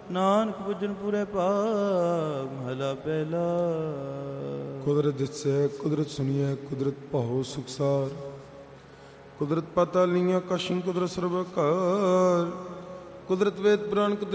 ਨਾਨਕ ਪੁੱਜਨ ਪੂਰੇ ਭਾਗ ਮਹਲਾ ਪਹਿਲਾ। ਕੁਦਰਤ ਦਿਸੈ ਕੁਦਰਤ ਸੁਣੀਐ ਕੁਦਰਤ ਭਾਉ ਸੁਖਸਾਰ। ਕੁਦਰਤ ਪਤਾ ਲੀਆਂ ਕਸ਼ਿੰ ਕੁਦਰਤ ਸਰਬ ਕਾਰ। ਕੁਦਰਤ ਵੇਦ ਪੁਰਾਣ